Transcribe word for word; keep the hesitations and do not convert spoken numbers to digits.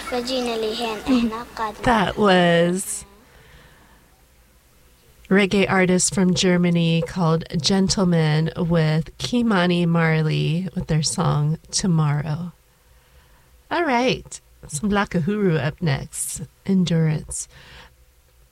فجينا لهين إحنا قادمين. That was reggae artist from Germany called Gentleman with Kimani Marley with their song Tomorrow. All right, some Black Uhuru up next, Endurance.